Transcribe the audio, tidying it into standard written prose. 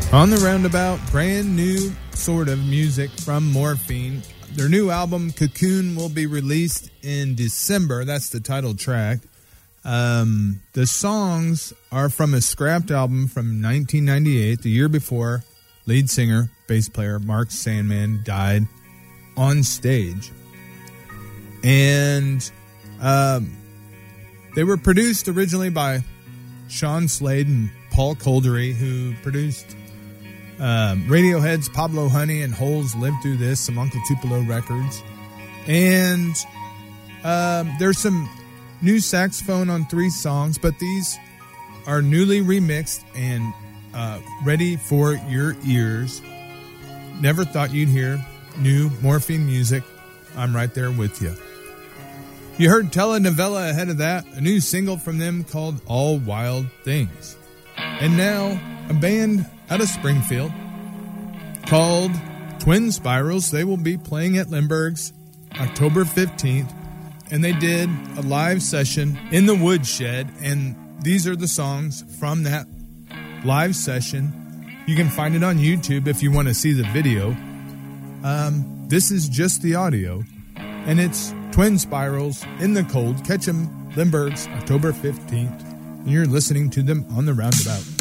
On the Roundabout, brand new sort of music from Morphine. Their new album, Cocoon, will be released in December. That's the title track. The songs are from a scrapped album from 1998, the year before lead singer, bass player Mark Sandman died on stage. And they were produced originally by Sean Slade and Paul Coldery, who produced Radiohead's Pablo Honey and Hole's Live Through This, some Uncle Tupelo records. And there's some new saxophone on 3 songs, but these are newly remixed and ready for your ears. Never thought you'd hear new Morphine music. I'm right there with you. You heard Telenovela ahead of that, a new single from them called All Wild Things. And now, a band out of Springfield called Twin Spirals. They will be playing at Lindbergh's October 15th, and they did a live session in the Woodshed, and these are the songs from that live session. You can find it on YouTube if you want to see the video. This is just the audio, and it's Twin Spirals in the Cold. Catch them Lindbergh's October 15th, and you're listening to them on the Roundabout.